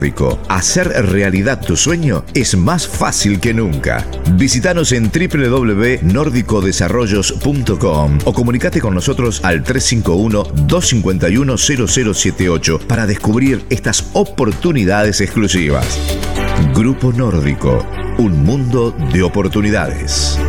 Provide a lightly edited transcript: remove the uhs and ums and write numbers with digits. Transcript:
Hacer realidad tu sueño es más fácil que nunca. Visítanos en www.nordicodesarrollos.com o comunicate con nosotros al 351-251-0078 para descubrir estas oportunidades exclusivas. Grupo Nórdico, un mundo de oportunidades.